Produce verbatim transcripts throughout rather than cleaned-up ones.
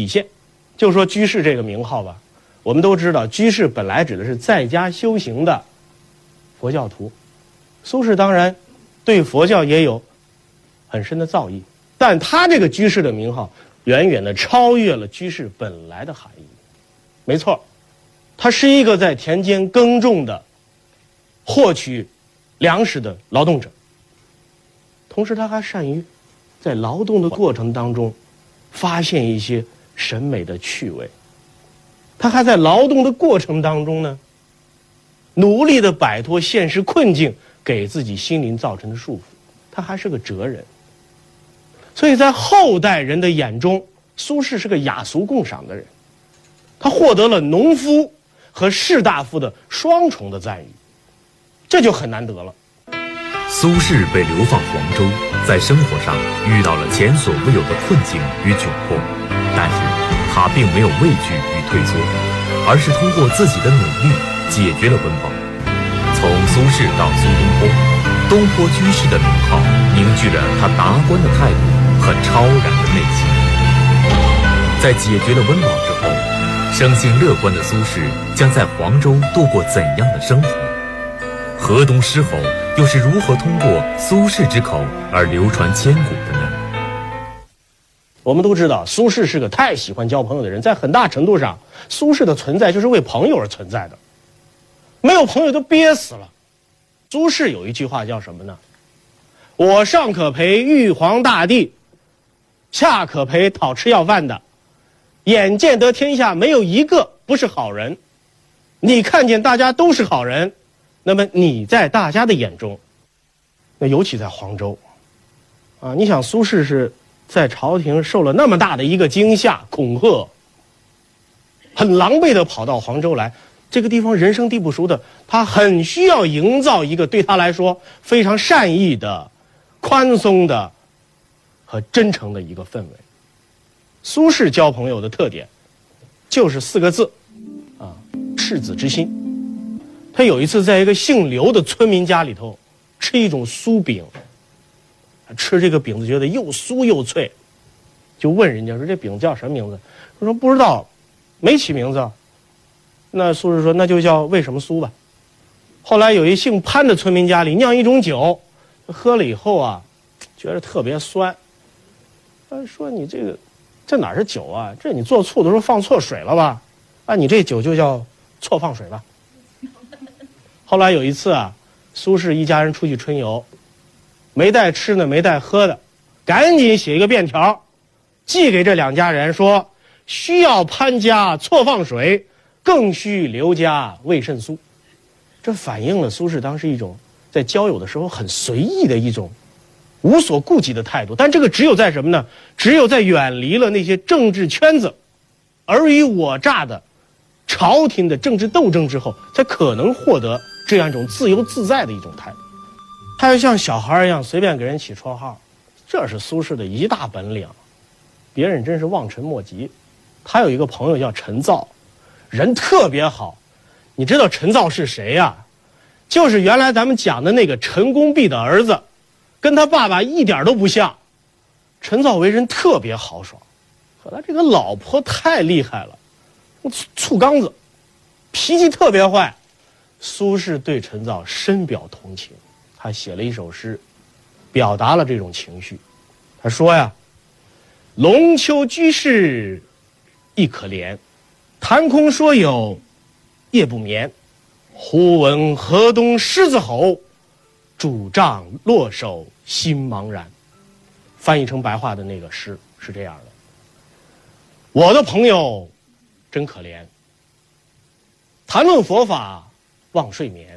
底线。就说居士这个名号吧，我们都知道，居士本来指的是在家修行的佛教徒。苏轼当然对佛教也有很深的造诣，但他这个居士的名号远远的超越了居士本来的含义。没错，他是一个在田间耕种的获取粮食的劳动者，同时他还善于在劳动的过程当中发现一些审美的趣味，他还在劳动的过程当中呢，努力的摆脱现实困境给自己心灵造成的束缚，他还是个哲人。所以在后代人的眼中，苏轼是个雅俗共赏的人，他获得了农夫和士大夫的双重的赞誉，这就很难得了。 苏轼被流放黄州，在生活上遇到了前所未有的困境与窘迫，但是他并没有畏惧与退缩，而是通过自己的努力解决了温饱。从苏轼到苏东坡，东坡居士的名号凝聚了他达观的态度和超然的内心。在解决了温饱之后，生性乐观的苏轼将在黄州度过怎样的生活？河东狮吼又是如何通过苏轼之口而流传千古的呢？ 我们都知道，苏轼是个太喜欢交朋友的人，在很大程度上，苏轼的存在就是为朋友而存在的，没有朋友都憋死了。苏轼有一句话叫什么呢？我上可陪玉皇大帝，下可陪讨吃要饭的，眼见得天下没有一个不是好人，你看见大家都是好人，那么你在大家的眼中，那尤其在黄州啊，你想苏轼是在朝廷受了那么大的一个惊吓恐吓，很狼狈的跑到黄州来，这个地方人生地不熟的，他很需要营造一个对他来说非常善意的、宽松的和真诚的一个氛围。苏轼交朋友的特点就是四个字啊，赤子之心。他有一次在一个姓刘的村民家里头吃一种酥饼，吃这个饼子觉得又酥又脆，就问人家说这饼叫什么名字？他说不知道，没起名字。那苏轼说那就叫为什么酥吧。后来有一姓潘的村民家里酿一种酒，喝了以后啊，觉得特别酸。他说你这个这哪是酒啊？这你做醋的时候放错水了吧？啊，你这酒就叫错放水吧。后来有一次啊，苏轼一家人出去春游，没带吃的没带喝的，赶紧写一个便条寄给这两家人，说需要潘家错放水，更需刘家味甚酥。这反映了苏轼当时一种在交友的时候很随意的一种无所顾忌的态度。但这个只有在什么呢？只有在远离了那些政治圈子尔虞我诈的朝廷的政治斗争之后，才可能获得这样一种自由自在的一种态度。他要像小孩一样随便给人起绰号，这是苏轼的一大本领，别人真是望尘莫及。他有一个朋友叫陈造，人特别好。你知道陈造是谁呀？就是原来咱们讲的那个陈公弼的儿子，跟他爸爸一点都不像。陈造为人特别豪爽，可他这个老婆太厉害了，醋缸子，脾气特别坏。苏轼对陈造深表同情，他写了一首诗，表达了这种情绪。他说呀：龙丘居士亦可怜，谈空说有夜不眠。忽闻河东狮子吼，拄杖落手心茫然。翻译成白话的那个诗是这样的：我的朋友真可怜，谈论佛法忘睡眠，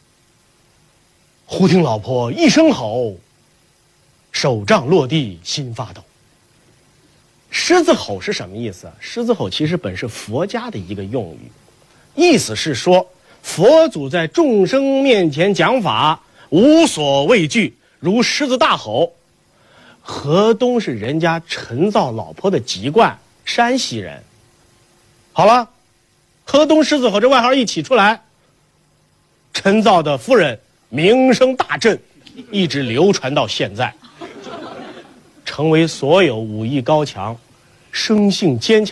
忽听老婆一声吼，手杖落地心发抖。狮子吼是什么意思啊？狮子吼其实本是佛家的一个用语，意思是说佛祖在众生面前讲法无所畏惧，如狮子大吼。河东是人家陈造老婆的籍贯，山西人。好了，河东狮子吼这外号一起出来，陈造的夫人名声大振，一直流传到现在，成为所有武艺高强、生性坚强